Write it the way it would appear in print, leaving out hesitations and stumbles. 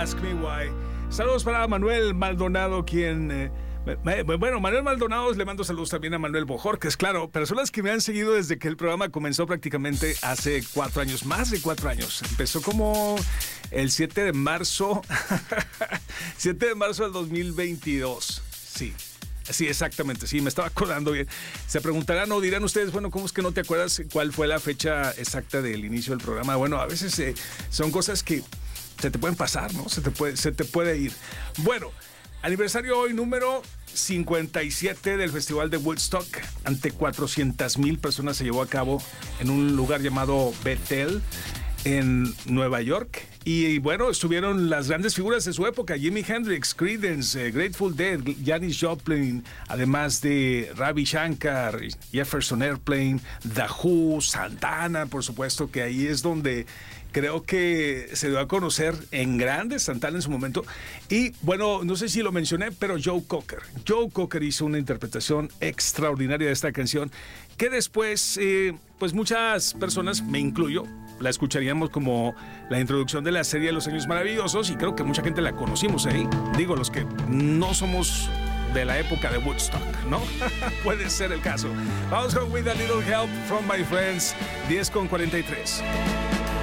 Ask Me Why. Saludos para Manuel Maldonado, quien... Bueno, Manuel Maldonado, le mando saludos también a Manuel Bojorquez, claro, personas que me han seguido desde que el programa comenzó prácticamente hace 4 años, más de 4 años. Empezó como el 7 de marzo, 7 de marzo del 2022, sí. Sí, exactamente, sí, me estaba acordando bien. Se preguntarán o dirán ustedes, bueno, ¿cómo es que no te acuerdas cuál fue la fecha exacta del inicio del programa? Bueno, a veces son cosas que se te pueden pasar, ¿no? Se te puede ir. Bueno, aniversario hoy número 57 del Festival de Woodstock. Ante 400,000 personas se llevó a cabo en un lugar llamado Bethel, en Nueva York. Y bueno, estuvieron las grandes figuras de su época: Jimi Hendrix, Creedence, Grateful Dead, Janis Joplin, además de Ravi Shankar, Jefferson Airplane, The Who, Santana, por supuesto, que ahí es donde creo que se dio a conocer en grande Santana en su momento. Y bueno, no sé si lo mencioné, pero Joe Cocker hizo una interpretación extraordinaria de esta canción, que después, pues muchas personas, me incluyo, la escucharíamos como la introducción de la serie de Los Años Maravillosos, y creo que mucha gente la conocimos ahí. Digo, los que no somos de la época de Woodstock, ¿no? Puede ser el caso. Vamos con With a Little Help from My Friends, 10:43.